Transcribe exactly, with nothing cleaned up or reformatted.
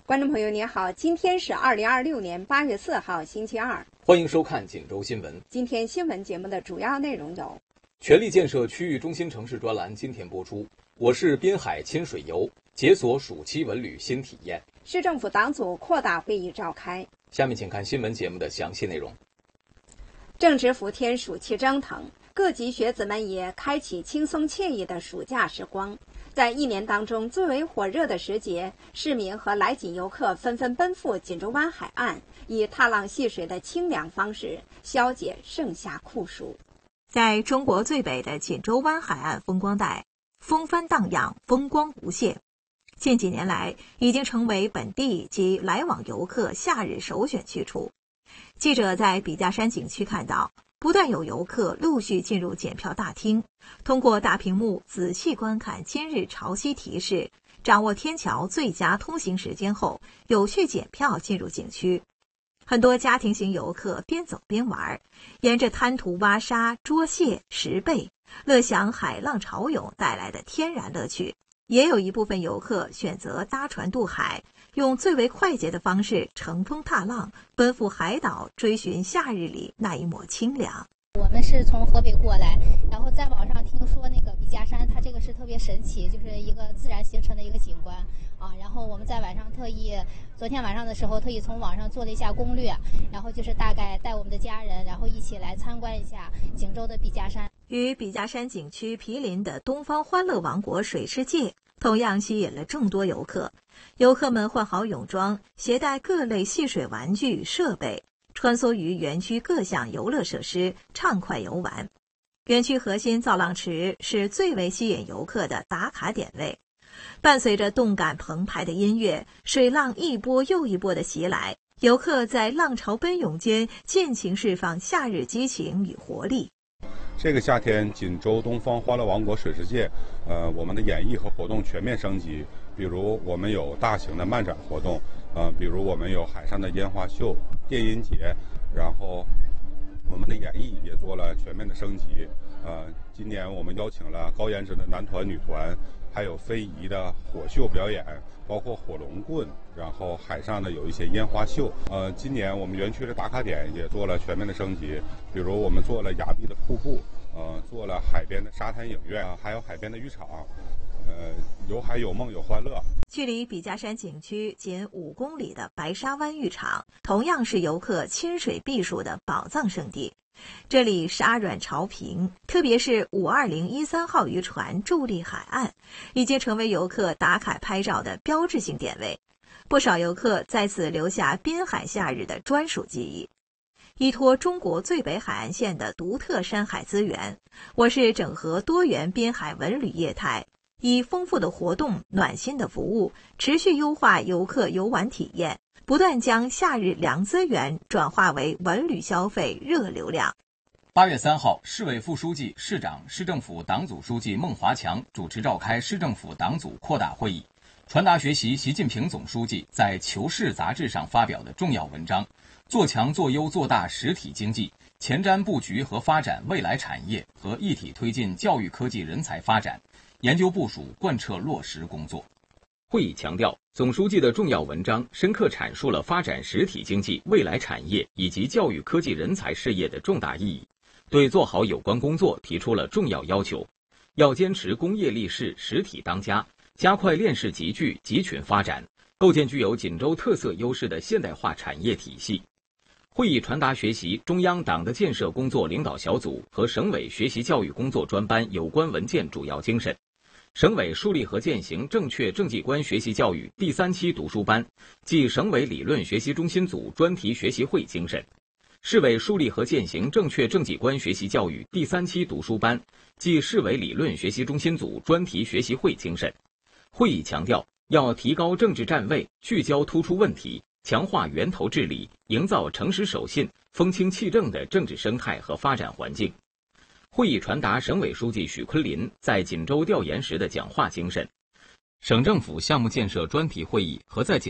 观众朋友您好，今天是二零二六年八月四号星期二， 欢迎收看锦州新闻。 今天新闻节目的主要内容有： 全力建设区域中心城市专栏今天播出，我市滨海亲水游解锁暑期文旅新体验， 市政府党组扩大会议召开。 下面请看新闻节目的详细内容。 正值伏天，暑气蒸腾，各级学子们也开启轻松惬意的暑假时光。在一年当中最为火热的时节，市民和来锦游客纷纷奔赴锦州湾海岸，以踏浪戏水的清凉方式消解盛夏酷暑。 在中国最北的锦州湾海岸风光带，风帆荡漾，风光无限。近几年来，已经成为本地及来往游客夏日首选去处。记者在笔架山景区看到，不断有游客陆续进入检票大厅，通过大屏幕仔细观看今日潮汐提示，掌握天桥最佳通行时间后，有序检票进入景区。很多家庭型游客边走边玩，沿着滩涂挖沙、捉蟹、拾贝，乐享海浪潮涌带来的天然乐趣。也有一部分游客选择搭船渡海，用最为快捷的方式乘风踏浪，奔赴海岛，追寻夏日里那一抹清凉。 我们是从河北过来，然后在网上听说那个笔架山，它这个是特别神奇，就是一个自然形成的一个景观啊。然后我们在晚上特意，昨天晚上的时候特意从网上做了一下攻略，然后就是大概带我们的家人，然后一起来参观一下锦州的笔架山。 与笔架山景区毗邻的东方欢乐王国水世界同样吸引了众多游客。游客们换好泳装，携带各类戏水玩具设备，穿梭于园区各项游乐设施，畅快游玩。园区核心造浪池是最为吸引游客的打卡点位，伴随着动感澎湃的音乐，水浪一波又一波的袭来，游客在浪潮奔涌间尽情释放夏日激情与活力。 这个夏天，锦州东方欢乐王国水世界，呃，我们的演艺和活动全面升级。比如我们有大型的漫展活动，呃，比如我们有海上的烟花秀、电音节，然后我们的演艺也做了全面的升级。呃，今年我们邀请了高颜值的男团、女团，还有非遗的火秀表演，包括火龙棍，然后海上的有一些烟花秀。呃，今年我们园区的打卡点也做了全面的升级，比如我们做了崖壁的瀑布，呃，做了海边的沙滩影院，还有海边的浴场。呃，有海有梦有欢乐。 距离笔架山景区仅五公里的白沙湾浴场，同样是游客亲水避暑的宝藏圣地。这里沙软潮平，特别是五二零一三号渔船伫立海岸，已经成为游客打卡拍照的标志性点位。不少游客在此留下滨海夏日的专属记忆。依托中国最北海岸线的独特山海资源，我市整合多元滨海文旅业态，以丰富的活动、暖心的服务，持续优化游客游玩体验，不断将夏日凉资源转化为文旅消费热流量。 八月三号，市委副书记、市长、市政府党组书记孟华强主持召开市政府党组扩大会议，传达学习习近平总书记在《求是》杂志上发表的重要文章，做强做优做大实体经济，前瞻布局和发展未来产业和一体推进教育科技人才发展，研究部署贯彻落实工作。会议强调，总书记的重要文章深刻阐述了发展实体经济、未来产业以及教育科技人才事业的重大意义，对做好有关工作提出了重要要求。要坚持工业立市、实体当家，加快链式集聚、集群发展，构建具有锦州特色优势的现代化产业体系。会议传达学习中央党的建设工作领导小组和省委学习教育工作专班有关文件主要精神。省委树立和践行正确政绩观学习教育第三期读书班暨省委理论学习中心组专题学习会精神。市委树立和践行正确政绩观学习教育第三期读书班暨市委理论学习中心组专题学习会精神。会议强调，要提高政治站位，聚焦突出问题，强化源头治理，营造诚实守信、风清气正的政治生态和发展环境。会议传达省委书记许昆林在锦州调研时的讲话精神。省政府项目建设专题会议和在锦